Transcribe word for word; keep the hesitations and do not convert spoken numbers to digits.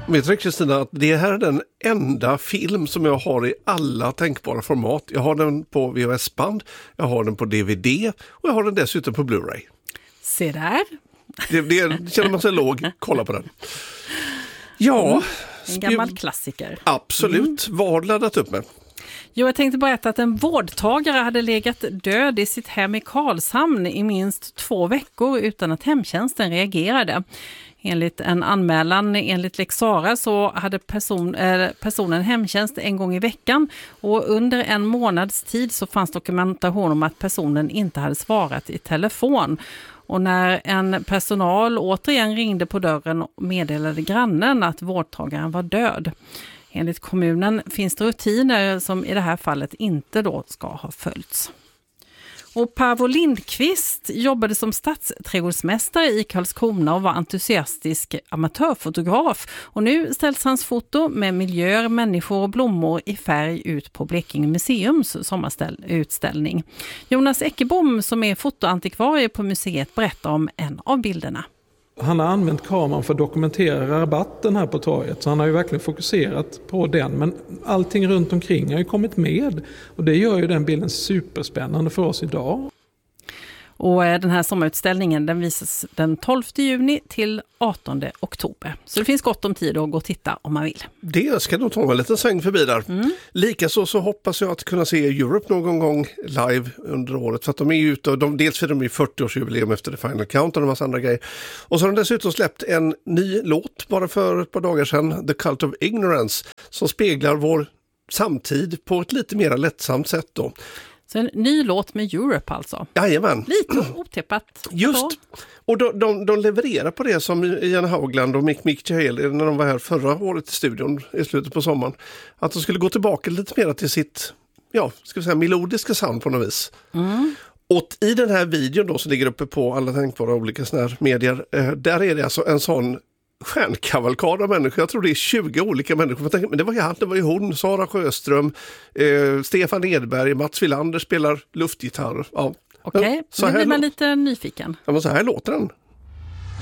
Vet du, Kristina, att det här är den enda film som jag har i alla tänkbara format. Jag har den på V H S-band, jag har den på D V D och jag har den dessutom på Blu-ray. Se där. Det, det känner man sig låg, kolla på den. Ja. Mm, en gammal klassiker. Absolut. Mm. Vad har du laddat upp med? Jo, jag tänkte berätta att en vårdtagare hade legat död i sitt hem i Karlshamn i minst två veckor utan att hemtjänsten reagerade. Enligt en anmälan enligt Lex Sara så hade person, eh, personen hemtjänst en gång i veckan och under en månads tid så fanns dokumentation om att personen inte hade svarat i telefon. Och när en personal återigen ringde på dörren och meddelade grannen att vårdtagaren var död. Enligt kommunen finns det rutiner som i det här fallet inte då ska ha följts. Och Paavo Lindqvist jobbade som stadsträdgårdsmästare i Karlskrona och var entusiastisk amatörfotograf. Och nu ställs hans foto med miljöer, människor och blommor i färg ut på Blekinge museums sommarutställning. Jonas Eckebom som är fotoantikvarie på museet berättar om en av bilderna. Han har använt kameran för att dokumentera rabatten här på torget. Så han har ju verkligen fokuserat på den. Men allting runt omkring har ju kommit med. Och det gör ju den bilden superspännande för oss idag. Och den här sommarutställningen den visas den tolfte juni till artonde oktober. Så det finns gott om tid att gå och titta om man vill. Det ska nog ta en liten sväng förbi där. Mm. Likaså så hoppas jag att kunna se Europe någon gång live under året. För att de är ute och de, dels för de är fyrtioårsjubileum efter The Final Count och en massa andra grejer. Och så har de dessutom släppt en ny låt bara för ett par dagar sedan, The Cult of Ignorance, som speglar vår samtid på ett lite mer lättsamt sätt då. Så en ny låt med Europe alltså. Jajamän. Lite otippat. Just. Och de, de, de levererar på det som Ian Haugland och Mick Mick Chahale när de var här förra året i studion i slutet på sommaren. Att de skulle gå tillbaka lite mer till sitt, ja, ska vi säga, melodiska sound på något vis. Mm. Och i den här videon då som ligger uppe på alla tänkbara olika såna här medier, eh, där är det alltså en sån stjärnkavalkad av människor. Jag tror det är tjugo olika människor. Men det var ju han, det var ju hon, Sara Sjöström, eh, Stefan Edberg, Mats Wilander spelar luftgitarr. Ja. Okej, okay. Nu blir man lite nyfiken. Ja, men så här låter den.